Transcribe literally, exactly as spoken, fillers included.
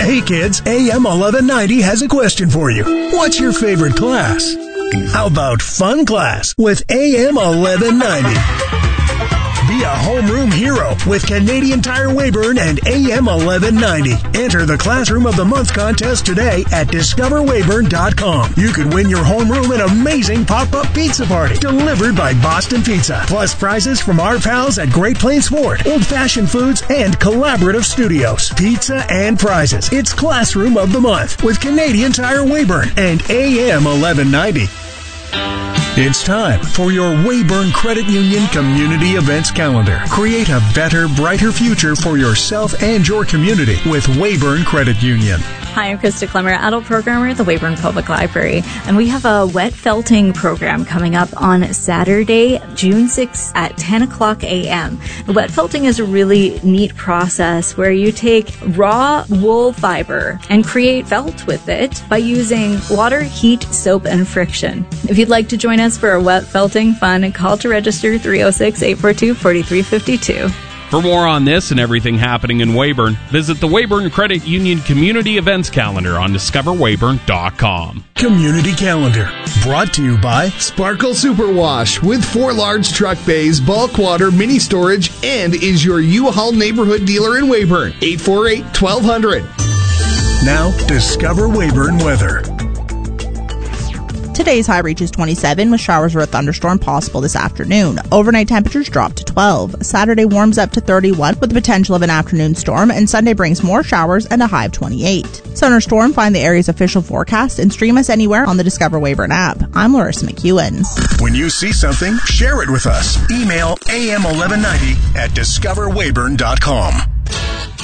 Hey kids, A M eleven ninety has a question for you. What's your favorite class? How about fun class with A M eleven ninety? Be a homeroom hero with Canadian Tire Weyburn and A M eleven ninety. Enter the Classroom of the Month contest today at discover weyburn dot com. You could win your homeroom an amazing pop-up pizza party delivered by Boston Pizza. Plus prizes from our pals at Great Plains Ford, Old Fashioned Foods, and Collaborative Studios. Pizza and prizes. It's Classroom of the Month with Canadian Tire Weyburn and A M eleven ninety. It's time for your Weyburn Credit Union Community Events Calendar. Create a better, brighter future for yourself and your community with Weyburn Credit Union. Hi, I'm Krista Clemmer, adult programmer at the Weyburn Public Library, and we have a wet felting program coming up on Saturday, June sixth at ten o'clock a.m. The wet felting is a really neat process where you take raw wool fiber and create felt with it by using water, heat, soap, and friction. If you'd like to join us for a wet felting fun, call to register three oh six, eight four two, four three five two. For more on this and everything happening in Weyburn, visit the Weyburn Credit Union Community Events Calendar on discover weyburn dot com. Community Calendar, brought to you by Sparkle Superwash, with four large truck bays, bulk water, mini storage, and is your U-Haul neighborhood dealer in Weyburn. eight four eight, one two zero zero. Now, Discover Weyburn weather. Today's high reaches twenty-seven with showers or a thunderstorm possible this afternoon. Overnight temperatures drop to twelve. Saturday warms up to thirty-one with the potential of an afternoon storm, and Sunday brings more showers and a high of twenty-eight. Sun or storm, find the area's official forecast and stream us anywhere on the Discover Weyburn app. I'm Larissa McEwen. When you see something, share it with us. Email A M eleven ninety at discover weyburn dot com.